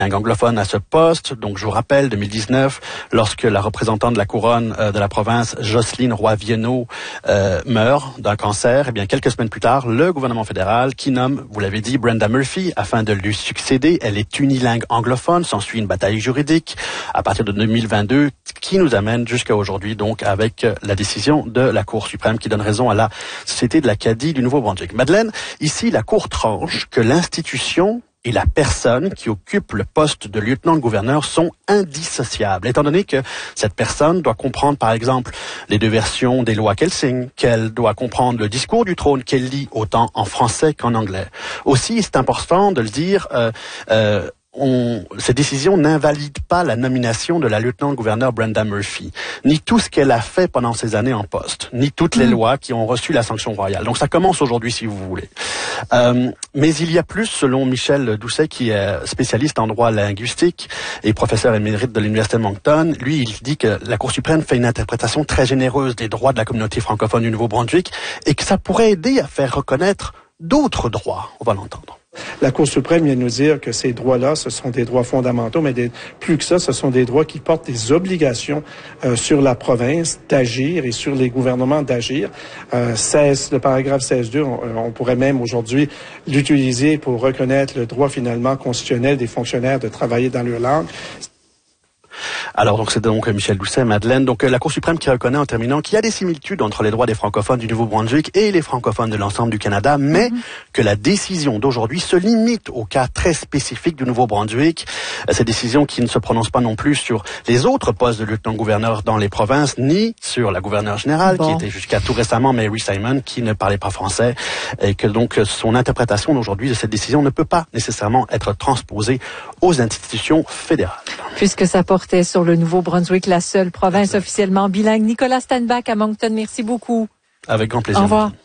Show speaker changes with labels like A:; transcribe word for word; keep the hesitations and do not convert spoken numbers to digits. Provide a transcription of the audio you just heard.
A: anglophone à ce poste. Donc, je vous rappelle, deux mille dix-neuf, lorsque la représentante de la couronne euh, de la province, Jocelyne Roy-Vienneau, euh, meurt d'un cancer, et bien, quelques semaines plus tard, le gouvernement fédéral qui nomme, vous l'avez dit, Brenda Murphy afin de lui succéder. Elle est unilingue anglophone, s'ensuit une bataille juridique à partir de deux mille vingt-deux qui nous amène jusqu'à aujourd'hui, donc, avec la décision de la Cour suprême qui donne raison à la Société de l'Acadie du Nouveau-Brunswick. Madeleine, ici, la Cour tranche que l'institution et la personne qui occupe le poste de lieutenant-gouverneur sont indissociables, étant donné que cette personne doit comprendre, par exemple, les deux versions des lois qu'elle signe, qu'elle doit comprendre le discours du trône qu'elle lit autant en français qu'en anglais. Aussi, c'est important de le dire, euh, euh, On, cette décision n'invalide pas la nomination de la lieutenant-gouverneur Brenda Murphy, ni tout ce qu'elle a fait pendant ces années en poste, ni toutes les mmh. lois qui ont reçu la sanction royale. Donc ça commence aujourd'hui, si vous voulez. Euh, mais il y a plus, selon Michel Doucet, qui est spécialiste en droit linguistique et professeur émérite de l'Université de Moncton. Lui, il dit que la Cour suprême fait une interprétation très généreuse des droits de la communauté francophone du Nouveau-Brunswick et que ça pourrait aider à faire reconnaître d'autres droits. On va l'entendre.
B: La Cour suprême vient nous dire que ces droits-là, ce sont des droits fondamentaux, mais des, plus que ça, ce sont des droits qui portent des obligations euh, sur la province d'agir et sur les gouvernements d'agir. Euh, seize, le paragraphe seize deux, on, on pourrait même aujourd'hui l'utiliser pour reconnaître le droit finalement constitutionnel des fonctionnaires de travailler dans leur langue.
A: Alors, donc, c'est donc Michel Doucet, Madeleine. Donc, la Cour suprême qui reconnaît, en terminant, qu'il y a des similitudes entre les droits des francophones du Nouveau-Brunswick et les francophones de l'ensemble du Canada, mais mm-hmm. que la décision d'aujourd'hui se limite au cas très spécifique du Nouveau-Brunswick. Cette décision qui ne se prononce pas non plus sur les autres postes de lieutenant-gouverneur dans les provinces, ni sur la gouverneure générale, bon. qui était jusqu'à tout récemment Mary Simon, qui ne parlait pas français, et que donc son interprétation d'aujourd'hui de cette décision ne peut pas nécessairement être transposée aux institutions fédérales.
C: Puisque ça portait sur le Nouveau-Brunswick, la seule province officiellement bilingue. Nicolas Stanback à Moncton, merci beaucoup.
A: Avec grand plaisir.
C: Au revoir.